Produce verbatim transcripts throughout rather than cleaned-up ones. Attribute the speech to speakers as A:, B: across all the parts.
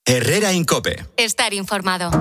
A: Herrera en COPE.
B: Estar informado.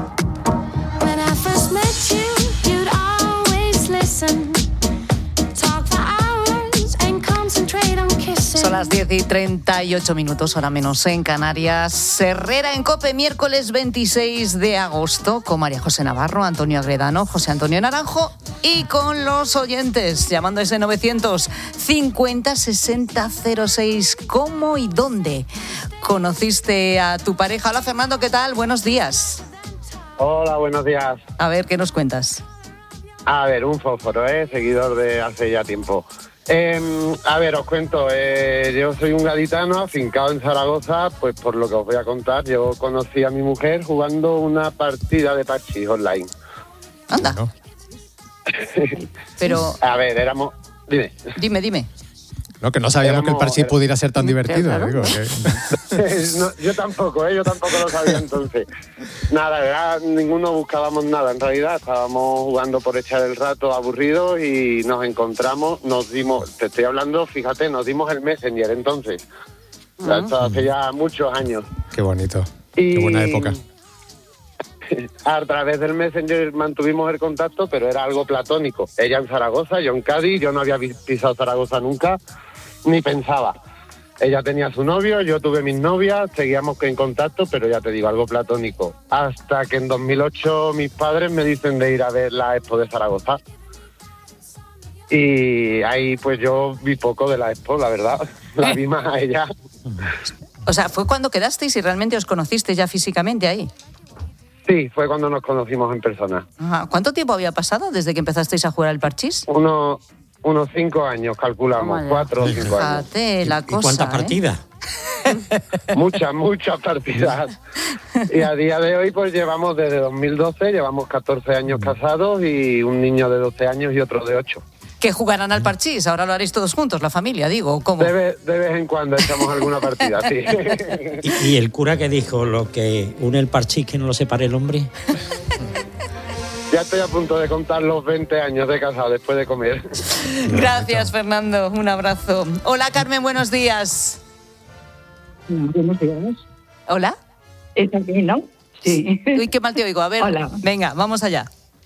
C: Son las diez y treinta y ocho minutos, hora menos en Canarias. Herrera en COPE, miércoles veintiséis de agosto, con María José Navarro, Antonio Agredano, José Antonio Naranjo y con los oyentes, llamando a ese novecientos cincuenta sesenta cero seis. ¿Cómo y dónde conociste a tu pareja? Hola, Fernando, ¿qué tal? Buenos días.
D: Hola, buenos días.
C: A ver, ¿qué nos cuentas?
D: A ver, un fósforo, ¿eh? Seguidor de hace ya tiempo. Eh, a ver, os cuento, eh, yo soy un gaditano afincado en Zaragoza, pues por lo que os voy a contar, yo conocí a mi mujer jugando una partida de parchís online.
C: Anda. No. Pero...
D: A ver, éramos... Dime.
C: Dime, dime.
E: No, que no sabíamos
D: éramos,
E: que el parchís
D: era...
E: pudiera ser tan divertido.
C: Claro.
E: Digo, que...
D: no, yo tampoco, ¿eh? Yo tampoco lo sabía entonces. Nada, ¿verdad? Ninguno buscábamos nada, en realidad estábamos jugando por echar el rato aburrido y nos encontramos, nos dimos, te estoy hablando, fíjate, nos dimos el Messenger entonces. O sea, esto hace ya muchos años.
E: Qué bonito,
D: y...
E: qué buena época.
D: A través del Messenger mantuvimos el contacto, pero era algo platónico. Ella en Zaragoza, yo en Cádiz, yo no había pisado Zaragoza nunca, ni pensaba. Ella tenía su novio, yo tuve mis novias, seguíamos en contacto, pero ya te digo, algo platónico. Hasta que en dos mil ocho mis padres me dicen de ir a ver la Expo de Zaragoza. Y ahí pues yo vi poco de la Expo, la verdad. La vi más a ella.
C: O sea, ¿fue cuando quedasteis y realmente os conocisteis ya físicamente ahí?
D: Sí, fue cuando nos conocimos en persona.
C: Ajá. ¿Cuánto tiempo había pasado desde que empezasteis a jugar al parchís?
D: Uno... Unos cinco años, calculamos, oh, cuatro o cinco años.
C: Fíjate la cosa,
F: ¿Y cuántas
C: ¿eh?
F: partidas?
D: Muchas, muchas partidas. Y a día de hoy, pues llevamos desde dos mil doce, llevamos catorce años casados y un niño de doce años y otro de ocho.
C: Que jugarán al parchís, ahora lo haréis todos juntos, la familia, digo, ¿cómo?
D: De vez, de vez en cuando echamos alguna partida, sí.
F: ¿Y, y el cura que dijo, lo que une el parchís que no lo separe el hombre?
D: Ya estoy a punto de contar los veinte años de casado después de comer.
C: Gracias, Fernando. Un abrazo. Hola, Carmen, buenos días.
G: Buenos días.
C: Hola.
G: ¿Es aquí, no? Sí.
C: Uy, qué mal te oigo. A ver,
G: hola.
C: Venga, vamos allá.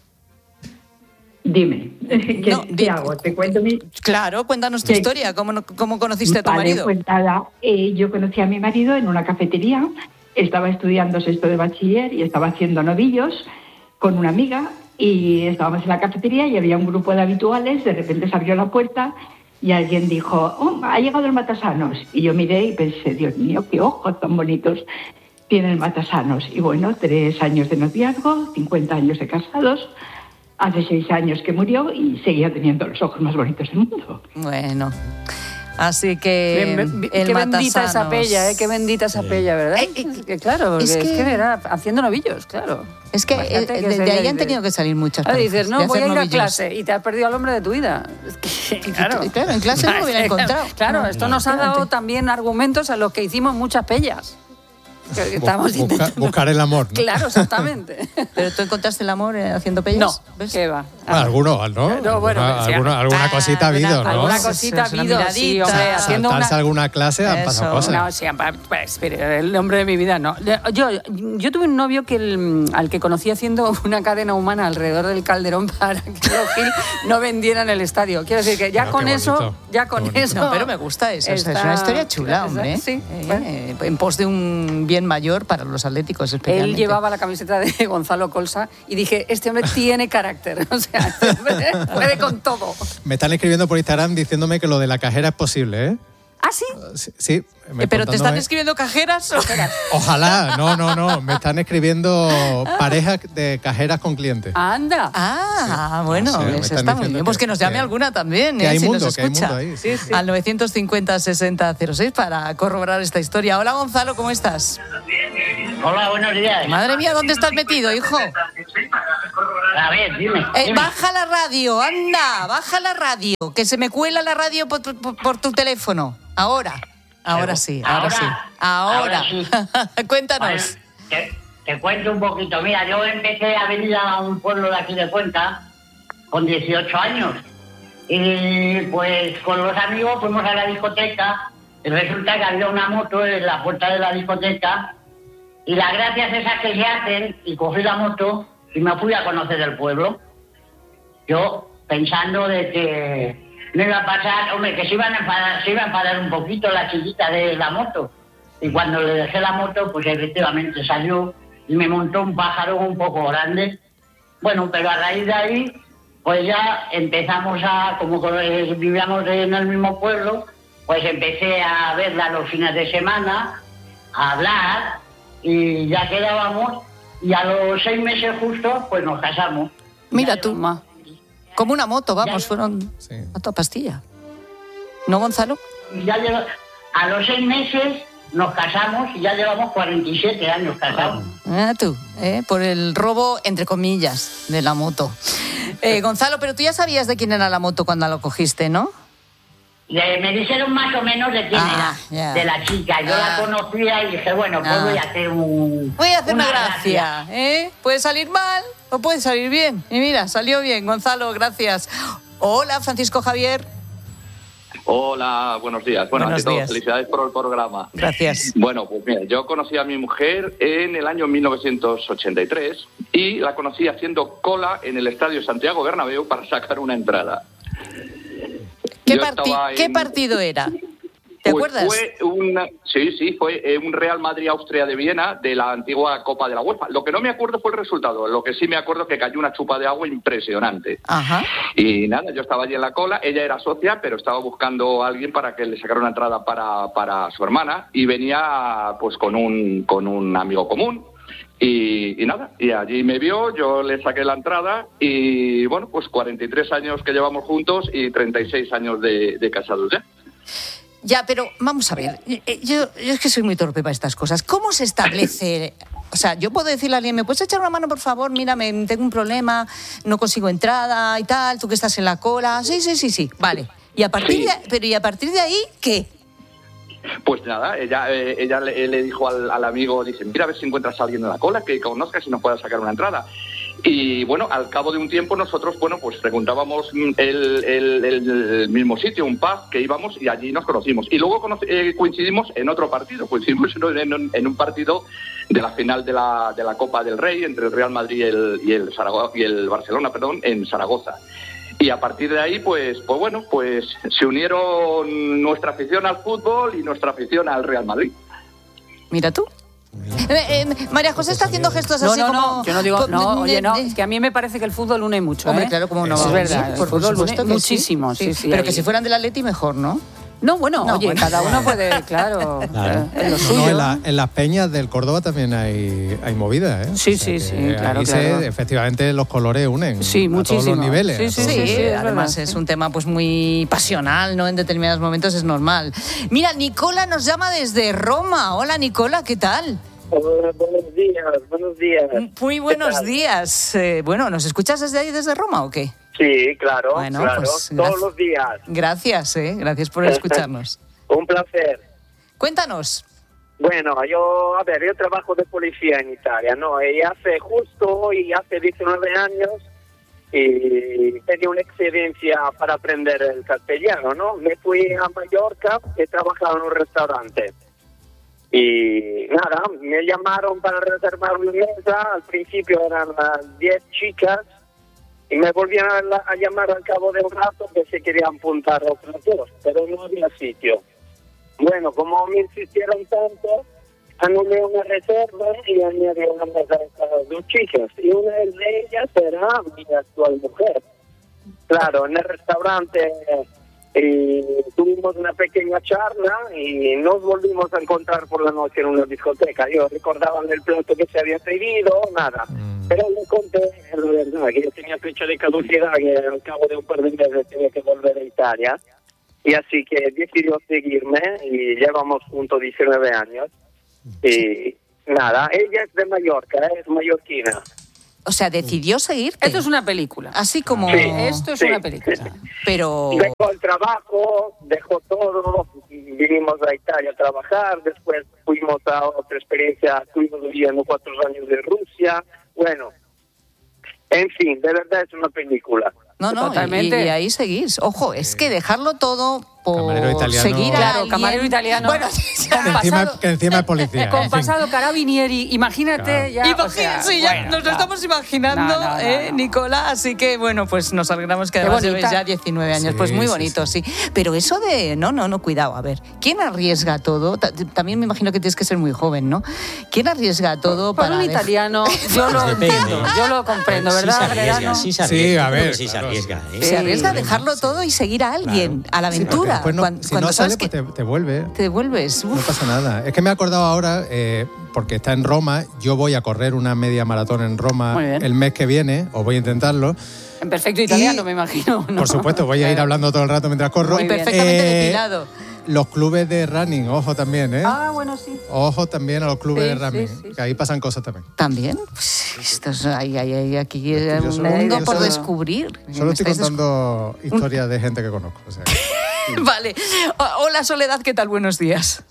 G: Dime, ¿qué,
C: no,
G: ¿qué hago? ¿Te cuento mi...?
C: Claro, cuéntanos tu historia. ¿Cómo, cómo conociste a tu
G: vale,
C: marido?
G: Pues nada, eh, yo conocí a mi marido en una cafetería. Estaba estudiando sexto de bachiller y estaba haciendo novillos con una amiga y estábamos en la cafetería y había un grupo de habituales. De repente se abrió la puerta y alguien dijo, oh, ha llegado el Matasanos. Y yo miré y pensé, Dios mío, qué ojos tan bonitos tiene el Matasanos. Y bueno, tres años de noviazgo, cincuenta años de casados. Hace seis años que murió y seguía teniendo los ojos más bonitos del mundo.
C: Bueno... Así que
H: bien, bien,
C: el
H: qué bendita
C: Matasanos.
H: esa pella, ¿eh? Qué bendita esa pella, ¿verdad? Eh, eh, que claro, es que, es que era haciendo novillos, claro.
C: Es que, eh, que de, de ahí han tenido que salir muchas cosas.
H: Dices, no, voy a ir
C: novillos.
H: a clase y te has perdido al hombre de tu vida. Es que, claro.
C: claro, en clase no lo hubiera encontrado.
H: Claro, esto nos ha dado también argumentos a los que hicimos muchas pellas. Que estamos
E: Busca, buscar el amor, ¿no?
H: Claro, exactamente.
C: ¿Pero tú encontraste el amor eh, haciendo pellas?
H: No,
C: ¿ves?
H: ¿qué va?
E: Ah, algunos, ¿no?
H: No, bueno,
E: alguna,
H: sí,
E: alguna, alguna
H: ah,
E: cosita ha habido, ¿no?
H: Alguna cosita ha habido, sí, hombre. Haciendo
E: Saltarse
H: una...
E: alguna clase han
C: Eso.
E: pasado cosas.
H: No, sí, pues, pero el hombre de mi vida no. Yo, yo tuve un novio que el, al que conocí haciendo una cadena humana alrededor del Calderón para que los Gil no vendieran el estadio. Quiero decir que ya
E: No,
H: con
E: qué
H: eso,
E: bonito,
H: ya con eso...
C: No, pero me gusta eso.
H: Está...
C: Es una historia chula, hombre.
H: Sí,
C: eh,
H: bueno.
C: eh, en pos de un bien mayor para los atléticos especialmente.
H: Él llevaba la camiseta de Gonzalo Colsa y dije, este hombre tiene carácter. O sea, este hombre puede con todo.
E: Me están escribiendo por Instagram diciéndome que lo de la cajera es posible, ¿eh?
H: ¿Ah, sí?
E: Sí. sí me
C: ¿Pero te están
E: contándome-
C: escribiendo cajeras?
E: Ojalá, no, no, no. Me están escribiendo parejas de cajeras con clientes.
H: Anda.
C: Ah, bueno,
E: No sé, me
C: eso
E: están
C: está muy
E: diciendo
C: bien. Pues
E: que-
C: que nos llame
E: que-
C: alguna también,
E: que
C: eh,
E: hay
C: si
E: mundo,
C: nos
E: que hay
C: escucha.
E: mundo ahí.
H: Sí, sí.
C: Al novecientos cincuenta sesenta cero seis para corroborar esta historia. Hola, Gonzalo, ¿cómo estás?
I: Hola, buenos días.
C: Madre mía, ¿dónde estás metido, hijo?
I: A ver, dime.
C: Eh,
I: dime.
C: baja la radio, anda, baja la radio, que se me cuela la radio por, tu- por- por tu teléfono. Ahora, ahora
I: Pero,
C: sí, ahora,
I: ¿ahora?
C: sí. Ahora.
I: Ahora sí.
C: Cuéntanos.
I: Vale, te, te cuento un poquito. Mira, yo empecé a venir a un pueblo de aquí de Cuenca con dieciocho años. Y pues con los amigos fuimos a la discoteca. Y resulta que había una moto en la puerta de la discoteca Y las gracias esas que se hacen, y cogí la moto y me fui a conocer el pueblo. Yo pensando de que me iba a pasar, hombre, que se iban a enfadar, se iba a enfadar un poquito la chiquita de la moto. Y cuando le dejé la moto, pues efectivamente salió y me montó un pájaro un poco grande. Bueno, pero a raíz de ahí, pues ya empezamos a, como vivíamos en el mismo pueblo, pues empecé a verla los fines de semana, a hablar, y ya quedábamos, y a los seis meses justo, pues nos casamos.
C: Mira tú, ma. Como una moto, vamos,
I: Ya,
C: fueron
E: Sí.
C: a toda pastilla. ¿No, Gonzalo?
I: Y ya lleva- a los seis meses nos casamos y ya llevamos cuarenta y siete años casados.
C: Ah, tú, ¿eh? Por el robo, entre comillas, de la moto. Eh, Gonzalo, pero tú ya sabías de quién era la moto cuando lo cogiste, ¿no?
I: Le- me dijeron más o menos de quién
C: Ah,
I: era,
C: ya.
I: de la chica. Yo
C: Ah.
I: la conocía y dije, bueno, pues
C: Ah.
I: voy a hacer un...
C: Voy a hacer una gracia, ¿eh? Puede salir mal o puede salir bien. Y mira, salió bien. Gonzalo, gracias. Hola, Francisco Javier.
A: Hola, buenos días. Bueno,
C: Buenos
A: ante todo,
C: días.
A: felicidades por el programa.
C: Gracias.
A: Bueno, pues mira, yo conocí a mi mujer en el año mil novecientos ochenta y tres y la conocí haciendo cola en el Estadio Santiago Bernabéu para sacar una entrada.
C: ¿Qué,
A: Yo
C: parti-
A: estaba
C: ¿Qué
A: en-
C: partido era? ¿Te
A: Pues
C: acuerdas?
A: Fue una, sí, sí, fue eh, un Real Madrid-Austria de Viena de la antigua Copa de la UEFA. Lo que no me acuerdo fue el resultado. Lo que sí me acuerdo es que cayó una chupa de agua impresionante.
C: Ajá.
A: Y nada, yo estaba allí en la cola, ella era socia, pero estaba buscando a alguien para que le sacara una entrada para, para su hermana y venía pues con un, con un amigo común. Y, y nada, y allí me vio, yo le saqué la entrada y bueno, pues cuarenta y tres años que llevamos juntos y treinta y seis años de, de casados ya.
C: Ya, pero vamos a ver. eh, Yo, yo es que soy muy torpe para estas cosas. ¿Cómo se establece? O sea, yo puedo decirle a alguien, ¿me puedes echar una mano, por favor? Mira, me, tengo un problema, no consigo entrada y tal, tú que estás en la cola. Sí, sí, sí, sí. Vale. Y a partir
A: Sí.
C: de, pero ¿y a partir de ahí qué?
A: Pues nada, ella, eh, ella le, le dijo al, al amigo, dice, mira a ver si encuentras a alguien en la cola que conozcas y nos pueda sacar una entrada. Y bueno, al cabo de un tiempo nosotros, bueno, pues frecuentábamos mm, el, el- el mismo sitio, un pub que íbamos y allí nos conocimos. Y luego conoc- eh, coincidimos en otro partido, coincidimos en, en un- en un partido de la final de la, de la Copa del Rey entre el Real Madrid y el, y el, Zarago- y el Barcelona, perdón, en Zaragoza. Y a partir de ahí, pues, pues bueno, pues se unieron nuestra afición al fútbol y nuestra afición al Real Madrid.
C: Mira tú. Eh, eh, María José está haciendo gestos
H: No,
C: así
H: no,
C: como...
H: no, yo no digo,
C: co-
H: no,
C: de-
H: oye, no,
C: de-
H: es que a mí me parece que el fútbol une mucho,
C: Hombre,
H: ¿eh?
C: claro, como no.
H: Es verdad, el
C: por
H: fútbol
C: supuesto
H: une
C: que sí.
H: muchísimo, sí, sí.
C: Pero
H: hay-
C: que si fueran del Atleti, mejor, ¿no?
H: No, bueno,
C: No,
H: oye,
C: bueno.
H: cada uno puede, claro,
F: Claro.
H: eh, en lo
E: No,
H: suyo.
E: no, en, la- en las peñas del Córdoba también hay, hay movida, ¿eh?
H: Sí,
E: O sea
H: sí,
E: que
H: sí, claro,
E: ahí
H: claro.
E: Se, efectivamente los colores unen
H: Sí,
E: a
H: muchísimo.
E: todos los niveles.
H: Sí,
E: a
H: sí,
E: todos
C: Sí,
E: los-
H: es
C: además
H: verdad.
C: es un tema pues muy pasional, ¿no? En determinados momentos es normal. Mira, Nicola nos llama desde Roma. Hola, Nicola, ¿qué tal?
B: Hola, buenos días, buenos días.
C: Muy buenos
B: ¿Qué tal?
C: días. Eh, bueno, ¿nos escuchas desde ahí, desde Roma o qué?
B: Sí, claro,
C: Bueno,
B: claro,
C: pues,
B: todos
C: gracias.
B: los días.
C: Gracias, ¿eh? Gracias por escucharnos.
B: Un placer.
C: Cuéntanos.
B: Bueno, yo, a ver, yo trabajo de policía en Italia, ¿no? Y hace justo, y hace diecinueve años, y tenía una excedencia para aprender el castellano, ¿no? Me fui a Mallorca y trabajaba en un restaurante. Y nada, me llamaron para reservar una mesa, al principio eran las diez chicas, y me volvieron a, la- a llamar al cabo de un rato que se querían apuntar a otras dos, pero no había sitio. Bueno, como me insistieron tanto, anulé una reserva y añadí una mesa a estas dos chicas. Y una de ellas era mi actual mujer. Claro, en el restaurante eh, tuvimos una pequeña charla y nos volvimos a encontrar por la noche en una discoteca. Yo recordaba el plato que se había pedido, nada.
E: Mm.
B: Pero le conté la verdad, que yo tenía fecha de caducidad, que al cabo de un par de meses tenía que volver a Italia. Y así que decidió seguirme y llevamos juntos diecinueve años. Y nada, ella es de Mallorca, ¿eh? Es mallorquina.
C: O sea, decidió seguirte.
H: Esto es una película.
C: Así como...
B: Sí.
H: Esto es
B: Sí.
H: una película.
C: Pero...
B: Dejó el trabajo, dejó todo, vinimos a Italia a trabajar, después fuimos a otra experiencia, estuvimos viviendo cuatro años de Rusia. Bueno, en fin, de verdad es una película.
C: No, no, y-
H: Totalmente.
C: y, ahí seguís. Ojo, es que dejarlo todo por
E: Camarero italiano.
C: seguir a
H: Claro,
C: alguien.
H: camarero italiano.
C: Bueno,
E: Que encima, que encima es policía.
H: Con
E: en fin.
H: pasado carabinieri, imagínate
E: Claro.
H: ya.
C: Imagina-
H: o sea,
C: sí, ya
H: bueno,
C: nos lo
H: claro.
C: estamos imaginando,
H: No, no, no,
C: ¿eh,
H: no.
C: Nicola? Así que, bueno, pues nos alegramos que
H: Qué
C: además
H: bonita.
C: llevéis ya diecinueve años.
E: Sí,
C: Pues muy
E: sí,
C: bonito, sí,
E: sí.
C: Pero eso de... No, no, no, cuidado. A ver, ¿quién arriesga todo? Ta- También me imagino que tienes que ser muy joven, ¿no? ¿Quién arriesga todo
H: Por
C: para...
H: un
C: dej-
H: italiano, yo lo
F: Depende.
H: entiendo, yo lo comprendo,
F: Sí
H: ¿verdad,
F: se arriesga,
H: Gredano?
F: sí se
E: Sí,
F: arriesga.
E: a
F: yo creo
E: ver,
F: que sí se
E: claro.
F: arriesga, ¿eh?
C: Se arriesga a
E: Sí.
C: dejarlo todo y seguir a alguien, a la
E: Sí, porque
C: aventura.
E: después no-
C: Cuan-
E: si
C: cuando
E: no
C: sabes
E: sale, pues
C: que
E: te, te vuelve.
C: te devuelves.
E: No
C: Uf.
E: pasa nada. Es que me he acordado ahora, eh, porque está en Roma, yo voy a correr una media maratón en Roma
H: Muy bien.
E: el mes que viene, o voy a intentarlo.
H: En perfecto italiano,
E: Y-
H: me imagino. ¿no?
E: Por supuesto, voy a ir hablando todo el rato mientras corro.
H: Muy
C: Y
H: bien.
C: perfectamente
E: Eh,
C: depilado.
E: Los clubes de running, ojo también, ¿eh?
H: Ah, bueno, sí.
E: Ojo también a los clubes
H: Sí,
E: de running,
H: sí, sí,
E: que ahí pasan cosas también.
C: ¿También? Pues, esto es, hay, hay, hay aquí
E: Es que yo
C: un
E: solo-
C: mundo
E: yo
C: por
E: solo-
C: descubrir.
E: Solo
C: Me
E: estoy
C: estáis
E: contando historias de gente que conozco. O sea, que-
C: Vale. O- Hola, Soledad, ¿qué tal? Buenos días.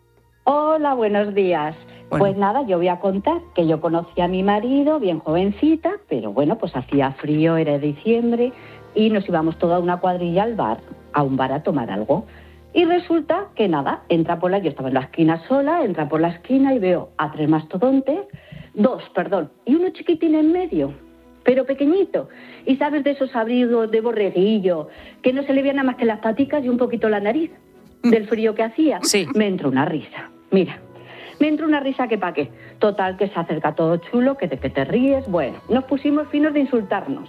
J: Hola, buenos días.
C: Bueno.
J: Pues nada, yo voy a contar que yo conocí a mi marido bien jovencita, pero bueno, pues hacía frío, era diciembre, y nos íbamos toda una cuadrilla al bar, a un bar a tomar algo. Y resulta que nada, entra por la, yo estaba en la esquina sola, entra por la esquina y veo a tres mastodontes, dos, perdón, y uno chiquitín en medio, pero pequeñito. Y sabes de esos abrigos de borreguillo, que no se le veía nada más que las paticas y un poquito la nariz, del frío que hacía.
C: Sí.
J: Me entró una risa, mira. Me entró una risa que pa' qué. Total, que se acerca todo chulo, que de que te ríes. Bueno, nos pusimos finos de insultarnos.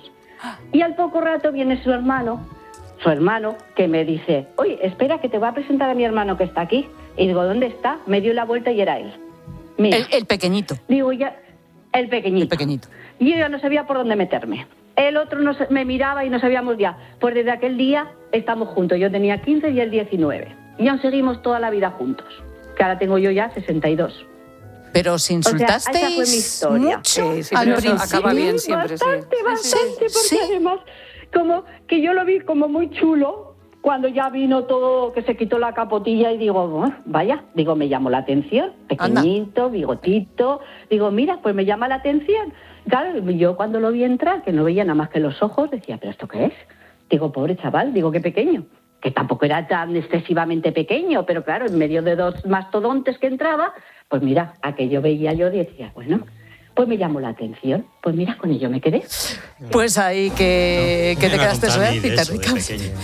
J: Y al poco rato viene su hermano, su hermano, que me dice, oye, espera, que te voy a presentar a mi hermano que está aquí. Y digo, ¿dónde está? Me dio la vuelta y era él. Mira,
C: El, el pequeñito.
J: digo, ya, el pequeñito.
C: El pequeñito.
J: Y yo ya no sabía por dónde meterme. El otro no se- me miraba y no sabíamos ya. Pues desde aquel día estamos juntos. Yo tenía quince y él diecinueve. Y aún seguimos toda la vida juntos. Que ahora tengo yo ya sesenta y dos.
C: Pero os
J: sea, esa fue mi
C: insultasteis
J: historia.
C: mucho
H: Sí, sí,
C: al
H: pero eso
C: principio.
H: acaba bien siempre, sí.
J: Bastante, bastante, porque
C: Sí.
J: además, como que yo lo vi como muy chulo cuando ya vino todo, que se quitó la capotilla y digo, "Buah, vaya, digo, me llamó la atención, pequeñito, bigotito, digo, mira, pues me llama la atención. Claro, yo cuando lo vi entrar, que no veía nada más que los ojos, decía, ¿pero esto qué es? Digo, pobre chaval, digo, qué pequeño. Que tampoco era tan excesivamente pequeño, pero claro, en medio de dos mastodontes que entraba, pues mira, aquello veía yo y decía, bueno, pues me llamó la atención. Pues mira, con ello me quedé.
C: Pues ahí que, que te
F: No me
C: quedaste
F: va a contar ni de
C: suelta,
F: eso, de
C: Ricardo.
F: pequeño.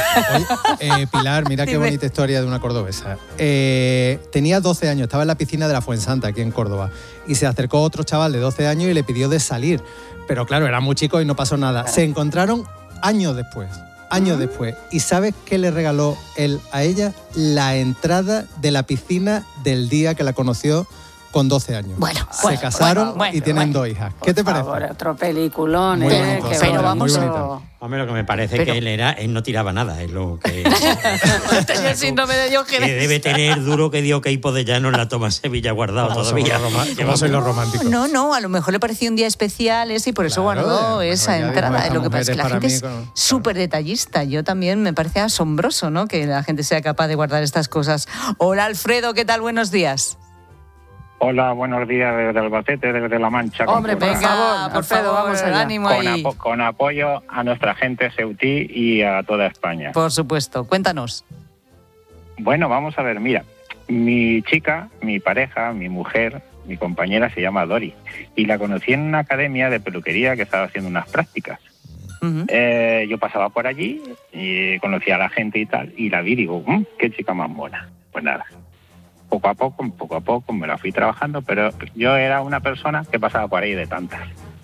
E: Oye, eh, Pilar, mira qué
C: Dime.
E: bonita historia de una cordobesa. Eh, tenía doce años, estaba en la piscina de la Fuensanta, aquí en Córdoba, y se acercó otro chaval de doce años y le pidió de salir. Pero claro, era muy chico y no pasó nada. Se encontraron años después, años después. ¿Y sabes qué le regaló él a ella? La entrada de la piscina del día que la conoció con doce años.
C: Bueno,
E: se
C: bueno,
E: casaron
C: bueno, bueno,
E: y tienen
C: bueno.
E: dos hijas. ¿Qué te
H: Por
E: parece?
H: favor, otro peliculón,
E: Muy
H: ¿eh?
E: bonito,
H: Qué
E: sí,
C: pero
H: bonito.
C: vamos
E: muy
C: a-
E: bonito.
F: Hombre, lo que me parece
C: Pero-
F: que él era, él no tiraba nada, es lo que,
C: Tenía el síndrome de
F: que
C: Diógenes.
F: debe tener duro que dio Queipo de Llano en la toma Sevilla guardado
E: Como
F: todavía.
E: somos los roma- como sois los románticos.
C: No, no, a lo mejor le pareció un día especial ese y por eso
E: Claro,
C: guardó
E: eh,
C: esa
E: bueno, ya
C: entrada.
E: dijo,
C: Lo que
E: esta
C: pasa es que la
E: mujer
C: gente
E: es
C: es
E: para mí, claro.
C: súper detallista. Yo también me parece asombroso, ¿no? Que la gente sea capaz de guardar estas cosas. Hola, Alfredo, ¿qué tal? Buenos días.
K: Hola, buenos días desde Albacete, desde La Mancha.
H: Hombre, por
K: Concursa.
H: favor,
C: por
H: Alfredo,
C: favor,
H: vamos allá.
C: ánimo
K: con,
C: ahí.
K: apo- con apoyo a nuestra gente Ceutí y a toda España.
C: Por supuesto, cuéntanos.
K: Bueno, vamos a ver, mira, mi chica, mi pareja, mi mujer, mi compañera se llama Dori y la conocí en una academia de peluquería que estaba haciendo unas prácticas.
C: Ujú.
K: Eh, yo pasaba por allí y conocía a la gente y tal, y la vi y digo, "Mm, qué chica más mona". Pues nada, poco a poco, poco a poco me la fui trabajando, pero yo era una persona que pasaba por ahí de tantas.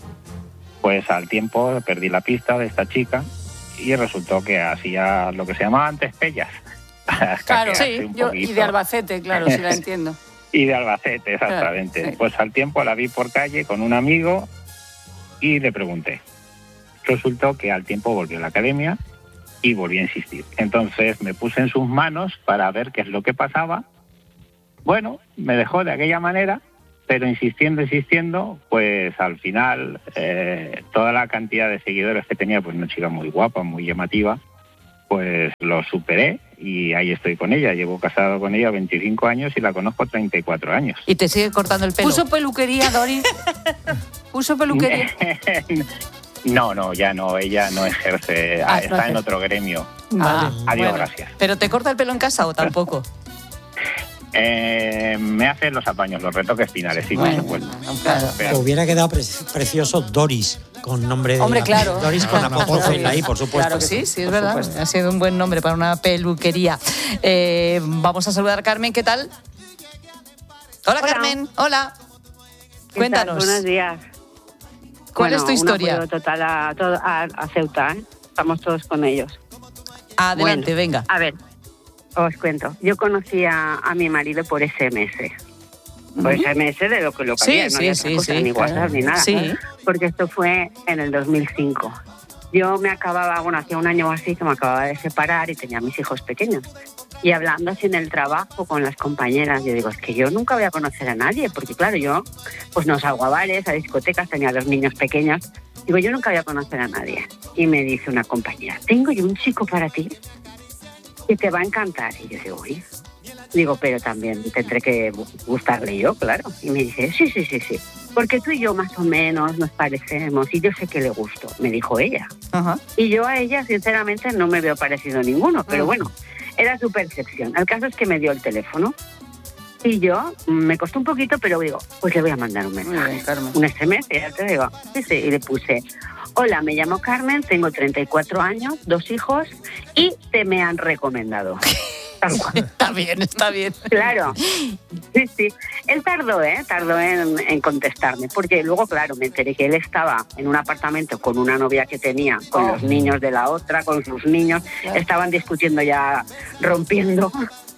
K: Pues al tiempo perdí la pista de esta chica y resultó que hacía lo que se llamaba antes pellas.
H: Claro,
K: Hasta que hace
H: sí,
K: un
H: yo, y
K: poquito.
H: de Albacete, claro, sí la entiendo.
K: Y de Albacete, exactamente.
H: Claro, sí.
K: Pues al tiempo la vi por calle con un amigo y le pregunté. Resultó que al tiempo volvió a la academia y volví a insistir. Entonces me puse en sus manos para ver qué es lo que pasaba. Bueno, me dejó de aquella manera, pero insistiendo, insistiendo, pues al final eh, toda la cantidad de seguidores que tenía, pues una chica muy guapa, muy llamativa, pues lo superé y ahí estoy con ella. Llevo casado con ella veinticinco años y la conozco treinta y cuatro años.
C: Y te sigue cortando el pelo.
H: ¿Puso peluquería, Dori? ¿Puso peluquería?
K: No, no, ya no, ella no ejerce,
H: Ah,
K: está
H: no
K: en
H: ejerce.
K: otro gremio.
H: Ah,
K: Adiós,
H: bueno.
K: gracias.
C: ¿Pero te corta el pelo en casa o tampoco?
K: Eh, me hacen los apaños, los retoques finales, sí,
H: Bueno,
K: por supuesto.
H: claro.
K: Pero-
F: Hubiera quedado pre- precioso Doris, con nombre de...
H: Hombre,
F: la-
H: claro.
F: Doris con apóstrofe ahí, por supuesto.
H: Claro que
C: Sí, sí, es
H: por
C: verdad.
H: supuesto.
C: Ha sido un buen nombre para una peluquería. Eh, vamos a saludar a Carmen, ¿qué tal? Hola,
L: Hola.
C: Carmen, hola.
L: ¿Qué
C: Cuéntanos.
L: tal? Buenos días.
C: ¿Cuál
L: Bueno,
C: es tu historia?
L: Un apoyo total a, todo- a, a Ceuta, ¿eh? Estamos todos con ellos.
C: Adelante,
L: Bueno,
C: venga.
L: A ver, os cuento. Yo conocí a, a mi marido por S M S. Por S M S de lo que lo que
C: Sí,
L: había, no
C: sí,
L: había
C: sí,
L: otra cosa,
C: sí,
L: ni WhatsApp
C: claro.
L: ni nada.
C: Sí.
L: Porque esto fue en el dos mil cinco. Yo me acababa, bueno, hacía un año o así que me acababa de separar y tenía mis hijos pequeños. Y hablando así en el trabajo con las compañeras, yo digo, es que yo nunca voy a conocer a nadie, porque claro, yo pues no salgo a bares, a discotecas, tenía dos niños pequeños. Digo, yo nunca voy a conocer a nadie. Y me dice una compañera, tengo yo un chico para ti que te va a encantar. Y yo digo, uy. Digo, pero también tendré que gustarle yo, claro. Y me dice, sí, sí, sí, sí. Porque tú y yo más o menos nos parecemos y yo sé que le gusto, me dijo ella.
C: Ajá.
L: Y yo a ella, sinceramente, no me veo parecido ninguno, pero bueno, era su percepción. El caso es que me dio el teléfono y yo, mm, me costó un poquito, pero digo, pues le voy a mandar un mensaje, un S M S, ya te digo. Sí, sí, y le puse, hola, me llamo Carmen, tengo treinta y cuatro años, dos hijos y te me han recomendado. Tal cual.
C: Está bien, está bien.
L: Claro, sí, sí. Él tardó, ¿eh? Tardó en, en contestarme, porque luego, claro, me enteré que él estaba en un apartamento con una novia que tenía, con
C: Oh.
L: los niños de la otra, con sus niños, estaban discutiendo ya, rompiendo.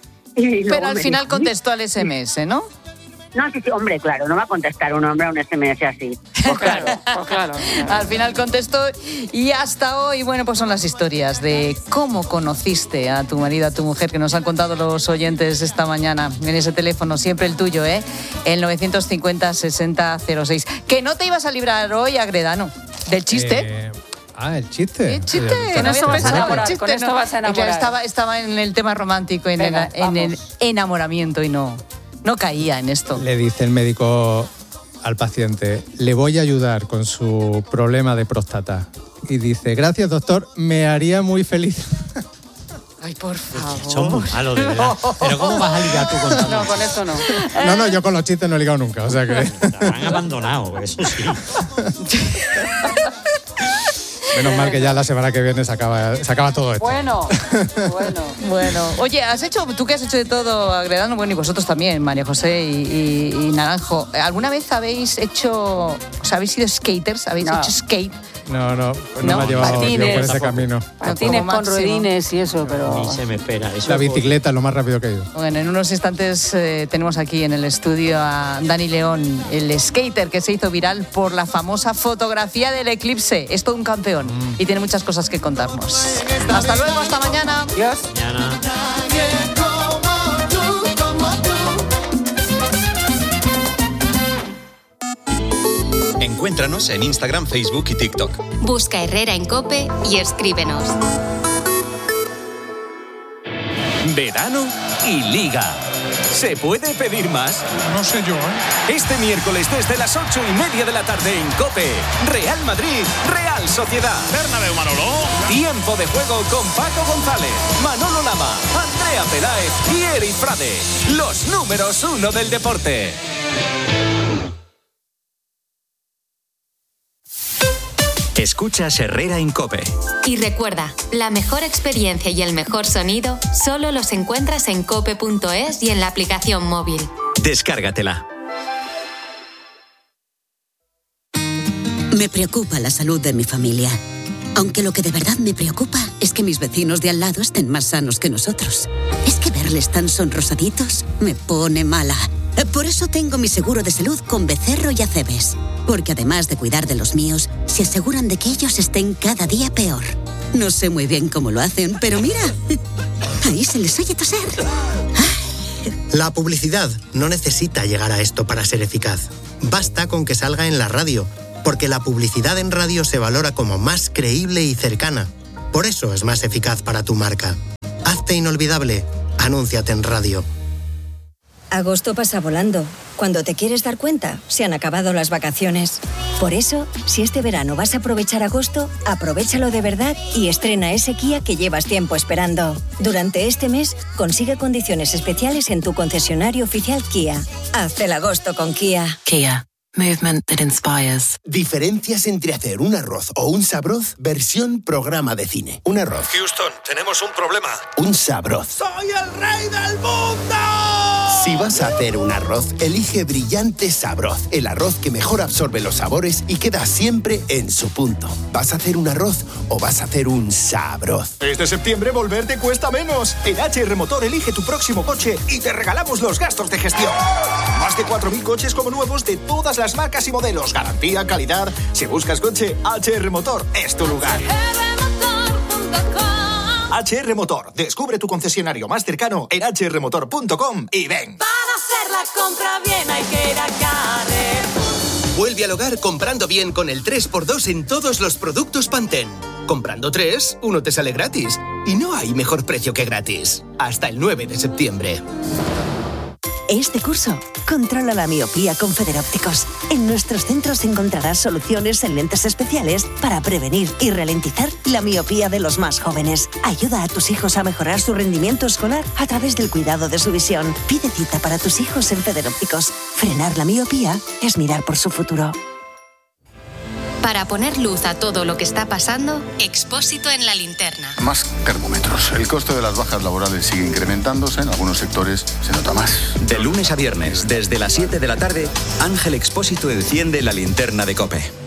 L: Y luego
C: Pero al
L: me
C: final
L: dijo,
C: contestó al S M S, ¿no?
L: no, sí, sí, hombre, claro, no va a contestar un hombre a un S M S así.
H: Pues claro, pues claro.
C: Al final contestó y hasta hoy, bueno, pues son las historias de cómo conociste a tu marido, a tu mujer, que nos han contado los oyentes esta mañana en ese teléfono, siempre el tuyo, ¿eh? El novecientos cincuenta, sesenta, cero seis. Que no te ibas a librar hoy, Agredano, del chiste.
E: Eh, ah, el chiste.
C: ¿Qué chiste?
E: Eh,
C: Que no
H: esto
C: había
H: vas a
C: pensado en el
H: enamorar,
C: chiste,
H: con esto
C: ¿no?
H: vas a enamorar.
C: Claro, Estaba, estaba en el tema romántico, en,
H: Venga,
C: el, en el
H: vamos.
C: enamoramiento y no, no caía en esto.
E: Le dice el médico al paciente, le voy a ayudar con su problema de próstata. Y dice, gracias doctor, me haría muy feliz.
C: Ay, por favor.
F: Son muy malos, de verdad. Pero ¿cómo vas a ligar tú con tanto?
H: No, con esto no.
E: No, no, yo con los chistes no he ligado nunca, o sea que...
F: Te han abandonado, eso sí.
E: Menos mal que ya la semana que viene se acaba, se acaba todo esto.
H: Bueno, bueno.
C: Bueno, oye, has hecho, tú que has hecho de todo, Agredano, bueno, y vosotros también, María José y, y- y Naranjo, ¿alguna vez habéis hecho, o sea, habéis sido skaters, habéis
H: No.
C: hecho skate?
E: No, no, no,
C: No,
E: me ha llevado yo
H: patines.
E: por ese camino.
H: Patines
C: Como
H: con
C: máximo.
H: ruedines y eso, pero...
F: Ni se me espera. Eso
E: La
F: es
E: bicicleta es lo más rápido que he ido.
C: Bueno, en unos instantes eh, tenemos aquí en el estudio a Dani León, el skater que se hizo viral por la famosa fotografía del eclipse. Es todo un campeón y tiene muchas cosas que contarnos. Hasta luego, hasta mañana.
H: Adiós.
F: mañana.
M: Encuéntranos en Instagram, Facebook y TikTok.
N: Busca Herrera en Cope y escríbenos.
O: Verano y Liga. ¿Se puede pedir más?
P: No sé yo, ¿eh?
O: Este miércoles desde las ocho y media de la tarde en COPE. Real Madrid, Real Sociedad. Bernabéu, Manolo. Tiempo de juego con Paco González, Manolo Lama, Andrea Peláez y Eric Frade. Los números uno del deporte. Escuchas Herrera en COPE.
N: Y recuerda, la mejor experiencia y el mejor sonido solo los encuentras en cope punto es y en la aplicación móvil.
O: Descárgatela.
Q: Me preocupa la salud de mi familia. Aunque lo que de verdad me preocupa es que mis vecinos de al lado estén más sanos que nosotros. Es que verles tan sonrosaditos me pone mala. Por eso tengo mi seguro de salud con Becerro y Acebes. Porque además de cuidar de los míos, se aseguran de que ellos estén cada día peor. No sé muy bien cómo lo hacen, pero mira, ahí se les oye toser.
R: La publicidad no necesita llegar a esto para ser eficaz. Basta con que salga en la radio, porque la publicidad en radio se valora como más creíble y cercana. Por eso es más eficaz para tu marca. Hazte inolvidable. Anúnciate en radio.
S: Agosto pasa volando. Cuando te quieres dar cuenta, se han acabado las vacaciones.
P: Por eso, si este verano vas a aprovechar agosto, aprovéchalo de verdad y estrena ese Kia que llevas tiempo esperando. Durante este mes, consigue condiciones especiales en tu concesionario oficial Kia. Haz el agosto con Kia.
S: Kia. Movement that inspires.
T: Diferencias entre hacer un arroz o un sabroz, versión programa de cine. Un arroz.
U: Houston, tenemos un problema.
T: Un sabroz.
U: ¡Soy el rey del mundo!
T: Si vas a hacer un arroz, elige Brillante Sabroz, el arroz que mejor absorbe los sabores y queda siempre en su punto. ¿Vas a hacer un arroz o vas a hacer un sabroz?
U: Este septiembre volver te cuesta menos. En H R Motor elige tu próximo coche y te regalamos los gastos de gestión. Más de cuatro mil coches como nuevos de todas las marcas y modelos. Garantía, calidad. Si buscas coche, H R Motor es tu lugar. H R Motor. Descubre tu concesionario más cercano en h r motor punto com y ven.
V: Para hacer la compra bien hay que ir a Carrefour.
M: Vuelve al hogar comprando bien con el tres por dos en todos los productos Pantene. Comprando tres, uno te sale gratis. Y no hay mejor precio que gratis. Hasta el nueve de septiembre.
P: Este curso, controla la miopía con Federópticos. En nuestros centros encontrarás soluciones en lentes especiales para prevenir y ralentizar la miopía de los más jóvenes. Ayuda a tus hijos a mejorar su rendimiento escolar a través del cuidado de su visión. Pide cita para tus hijos en Federópticos. Frenar la miopía es mirar por su futuro.
N: Para poner luz a todo lo que está pasando, Expósito en la linterna.
W: Más termómetros. El coste de las bajas laborales sigue incrementándose. En algunos sectores se nota más.
X: De lunes a viernes, desde las siete de la tarde, Ángel Expósito enciende la linterna de COPE.